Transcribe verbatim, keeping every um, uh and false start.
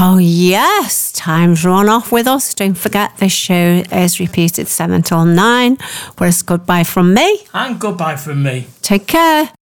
Oh, yes. Time's run off with us. Don't forget this show is repeated seven till nine. Well, it's goodbye from me. And goodbye from me. Take care.